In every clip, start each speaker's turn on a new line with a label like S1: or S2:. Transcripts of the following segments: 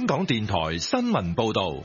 S1: 香港電台新聞報道。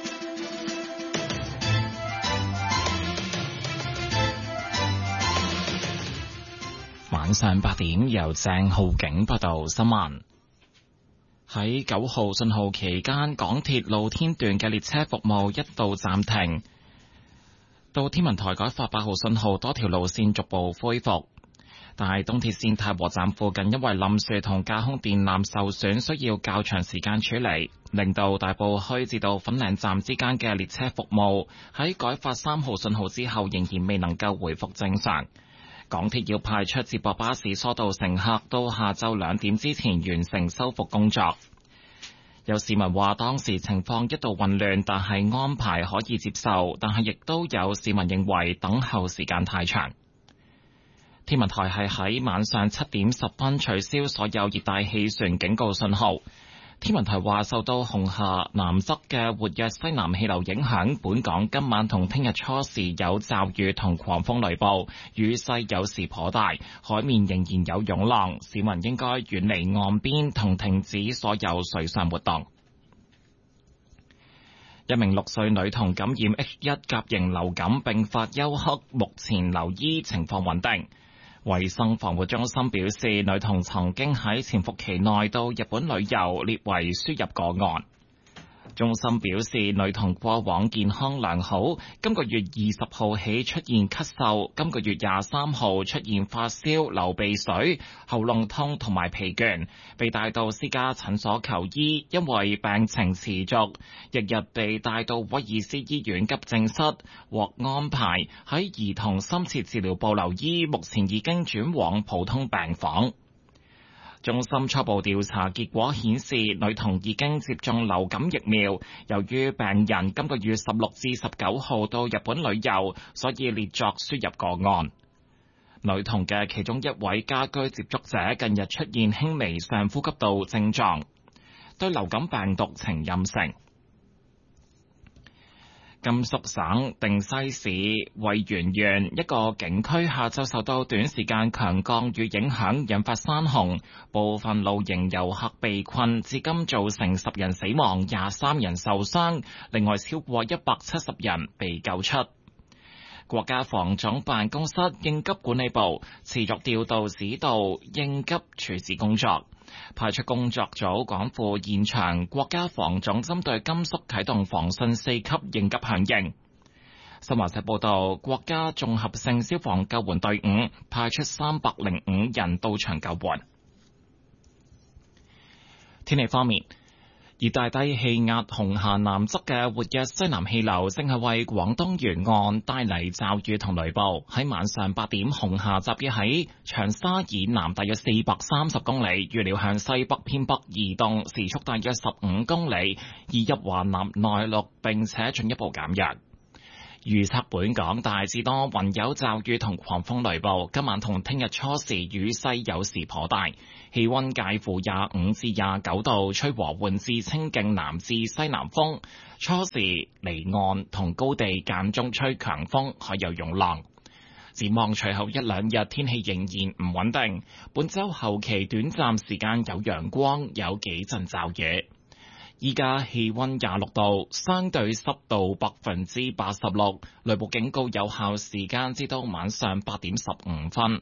S2: 晚上8點，由鄭浩景報道新聞。喺9號信號期間，港鐵露天段嘅列車服務一度暫停，到天文台改發8號信號，多條路線逐步恢復。但係東鐵線太和站附近因為冧樹同架空電纜受損，需要較長時間處理，令到大埔墟至到粉嶺站之間嘅列車服務喺改發3號信號之後，仍然未能夠回復正常。港鐵要派出接駁巴士疏導乘客，到下晝2點之前完成修復工作。有市民話當時情況一度混亂，但係安排可以接受，但係亦都有市民認為等候時間太長。天文台係喺晚上7點10分取消所有熱帶氣旋警告信號。天文台話受到紅廈南側嘅活躍西南氣流影響，本港今晚同聽日初時有驟雨同狂風雷暴，雨勢有時頗大，海面仍然有湧浪，市民應該遠離岸邊同停止所有水上活動。一名6歲女童感染 H1 甲型流感並發休克，目前留醫，情況穩定。衛生防護中心表示，女童曾經喺潛伏期內到日本旅遊，列為輸入個案。中心表示，女童過往健康良好，今個月20號起出現咳嗽，今個月23號出現發燒、流鼻水、喉嚨痛同埋疲倦，被帶到私家診所求醫，因為病情持續，翌日被帶到威爾斯醫院急症室，獲安排喺兒童深切治療部留醫，目前已經轉往普通病房。中心初步調查結果顯示，女童已經接種流感疫苗。由於病人今個月16至19號到日本旅遊，所以列作輸入個案。女童嘅其中一位家居接觸者近日出現輕微上呼吸道症狀，對流感病毒呈陰性。甘肅省定西市渭源縣一個景區下晝受到短時間強降雨影響，引發山洪，部分露營遊客被困，至今造成10人死亡、23人受傷，另外超過170人被救出。國家防總辦公室應急管理部持續調度指導應急處置工作，派出工作組趕赴現場。國家防總針對甘肅啟動防汛4級應急響應。新華社報道，國家綜合性消防救援隊伍派出305人到場救援。天氣方面，熱帶低氣壓紅霞南側嘅活躍西南氣流正係為廣東沿岸帶嚟驟雨同雷暴。喺晚上8點，紅霞集結喺長沙以南大約430公里，預料向西北偏北移動，時速大約15公里，移入華南內陸並且進一步減弱。預測本港大致多雲有驟雨同狂風雷暴，今晚同聽日初時雨勢有時頗大，氣溫介乎25至29度，吹和緩至清勁南至西南風，初時離岸同高地間中吹強風，海有湧浪。展望隨後1、2日天氣仍然唔穩定，本週後期短暫時間有陽光，有幾陣驟雨。依家氣溫26度，相對濕度86%，雷暴警告有效時間至到晚上8點15分。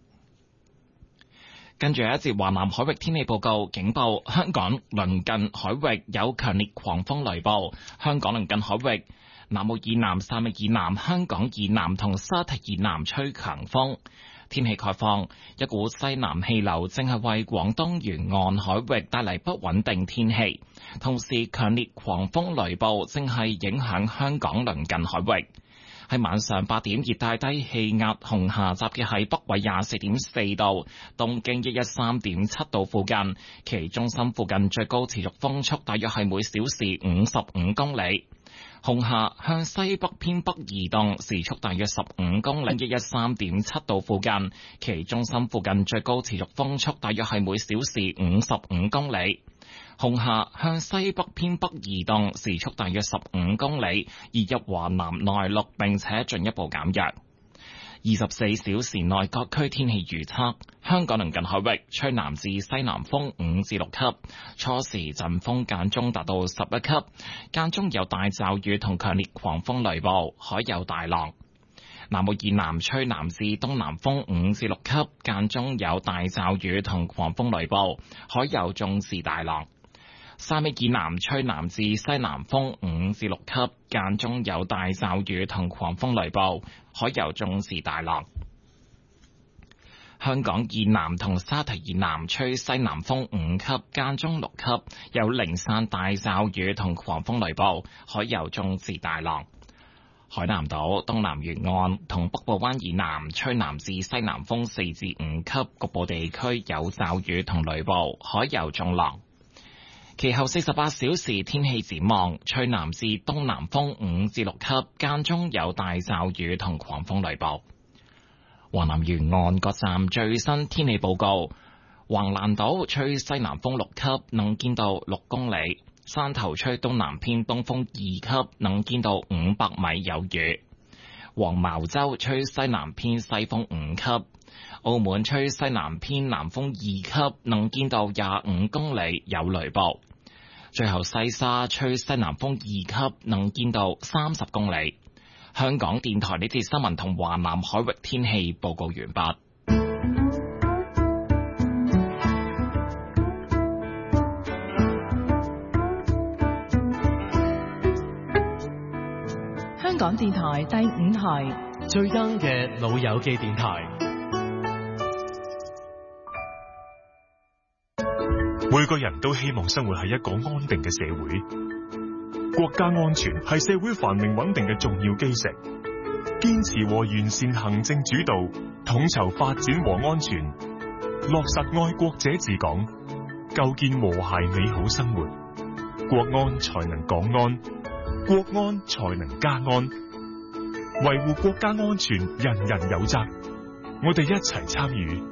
S2: 跟住一節華南海域天氣報告，警報：香港鄰近海域有強烈狂風雷暴，香港鄰近海域南澳以南、汕尾以南、香港以南同沙堤以南吹強風。天氣概況：一股西南氣流正係為廣東沿岸海域帶嚟不穩定天氣，同時強烈狂風雷暴正係影響香港鄰近海域。喺晚上8點，熱帶低氣壓紅霞集結喺北緯24.4度、東經113.7度附近，其中心附近最高持續風速大約係每小時55公里。紅霞向西北偏北移動，時速大約15公里，113.7度附近，其中心附近最高持續風速大約係每小時55公里。紅霞向西北偏北移動，時速大約15公里，移入華南內陸並且進一步減弱。 24小時內各區天氣預測：香港鄰近海域吹南至西南風5至6級，初時陣風間中達到11級，間中有大驟雨同強烈狂風雷暴，海有大浪。南澳以南吹南至東南風5至6級，間中有大驟雨同狂風雷暴，海有中至大浪。汕尾以南吹南至西南風5至6級，間中有大驟雨同狂風雷暴，海有中至大浪。香港以南同沙堤以南吹西南風5級，間中6級，有零散大驟雨同狂風雷暴，海有中至大浪。海南島東南沿岸同北部灣以南吹南至西南風4至5級，局部地區有驟雨同雷暴，海有中浪。其後48小時天氣展望，吹南至東南風5至6級，間中有大驟雨同狂風雷暴。華南沿岸各站最新天氣報告：橫瀾島吹西南風6級，能見度6公里；山頭吹東南偏東風2級，能見度500米有雨；黃茅洲吹西南偏西風5級；澳門吹西南偏南風2級，能見度25公里有雷暴；最後西沙吹西南風2級，能見度30公里。香港電台呢節新聞同華南海域天氣報告完畢。
S3: 香港電台第5台
S4: 最 young 嘅老友記電台。
S5: 每個人都希望生活喺一個安定嘅社會。國家安全係社會繁榮穩定嘅重要基石，堅持和完善行政主導，統籌發展和安全，落實愛國者治港，構建和諧美好生活，國安才能港安，國安才能家安。維護國家安全，人人有責，我哋一齊參與。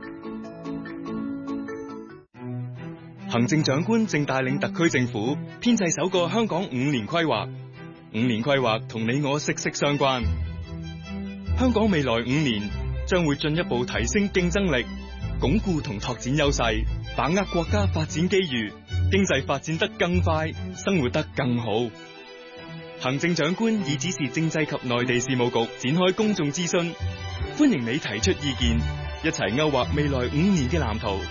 S6: 行政長官正帶領特區政府編製首個香港5年規劃。5年規劃同你我息息相關。香港未來5年將會進一步提升競爭力，鞏固同拓展優勢，把握國家發展機遇，經濟發展得更快，生活得更好。行政長官已指示政制及內地事務局展開公眾諮詢，歡迎你提出意見，一齊勾畫未來5年嘅藍圖。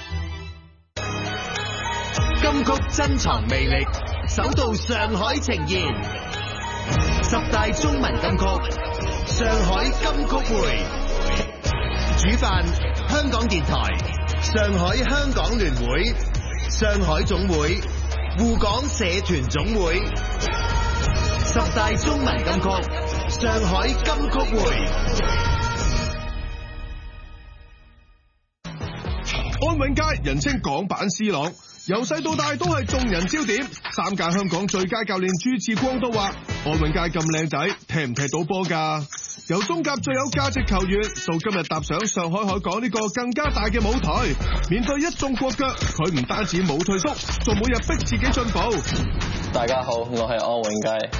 S7: 金曲珍藏魅力，首度上海呈現10大中文金曲，上海金曲會，主辦香港電台、上海香港聯會、上海總會、滬港社團總會。10大中文金曲，上海金曲會。
S8: 安永佳人稱港版 C 朗。由細到大都係眾人焦點，3屆香港最佳教練朱志光都話：安永佳咁靚仔，踢唔踢到波㗎？由中甲最有價值球員，到今日踏上上海海港呢個更加大嘅舞台，面對一眾國腳，佢唔單止冇退縮，仲每日逼自己進步。
S9: 大家好，我係安永佳。